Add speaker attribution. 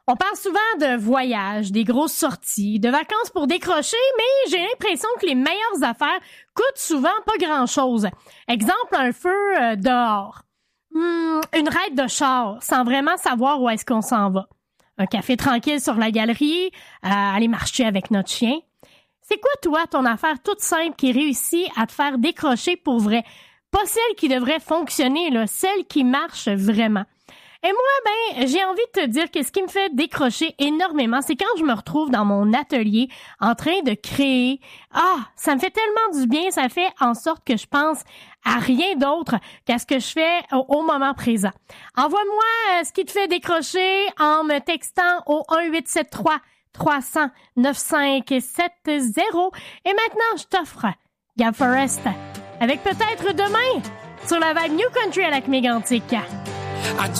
Speaker 1: On parle souvent de voyages, des grosses sorties, de vacances pour décrocher, mais j'ai l'impression que les meilleures affaires coûtent souvent pas grand-chose. Exemple, un feu dehors. Une raide de char, sans vraiment savoir où est-ce qu'on s'en va. Un café tranquille sur la galerie, aller marcher avec notre chien. C'est quoi, toi, ton affaire toute simple qui réussit à te faire décrocher pour vrai? Pas celle qui devrait fonctionner, là, celle qui marche vraiment. Et moi, j'ai envie de te dire que ce qui me fait décrocher énormément, c'est quand je me retrouve dans mon atelier en train de créer. Ça me fait tellement du bien, ça fait en sorte que je pense à rien d'autre qu'à ce que je fais au moment présent. Envoie-moi ce qui te fait décrocher en me textant au 1-873-300-9570. Et maintenant, je t'offre Gab Forest avec peut-être demain sur la vague New Country à Lac-Mégantic.